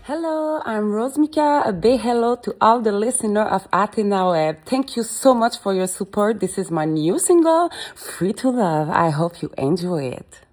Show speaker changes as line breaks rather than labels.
Hello, I'm Rosmika. A big hello to all the listeners of Athena Web. Thank you so much for your support. This is my new single, Free to Love. I hope you enjoy it.